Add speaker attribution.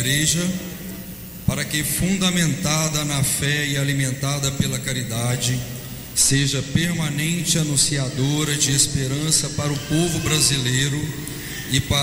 Speaker 1: Igreja, para que, fundamentada na fé e alimentada pela caridade, seja permanente anunciadora de esperança para o povo brasileiro e para